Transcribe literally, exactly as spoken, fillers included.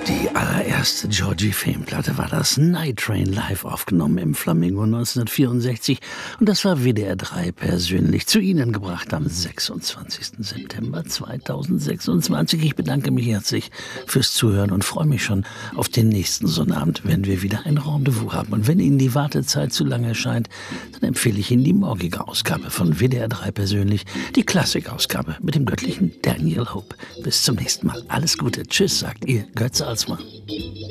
Die allererste Georgie Fame-Platte war das Night Train live aufgenommen im Flamingo neunzehnhundertvierundsechzig und das war W D R drei persönlich zu Ihnen gebracht am sechsundzwanzigsten September zweitausendsechsundzwanzig. Ich bedanke mich herzlich fürs Zuhören und freue mich schon auf den nächsten Sonnabend, wenn wir wieder ein Rendezvous haben. Und wenn Ihnen die Wartezeit zu lange erscheint, dann empfehle ich Ihnen die morgige Ausgabe von W D R drei persönlich, die Klassikausgabe mit dem göttlichen Daniel Hope. Bis zum nächsten Mal. Alles Gute. Tschüss, sagt Ihr Götz Alsmann.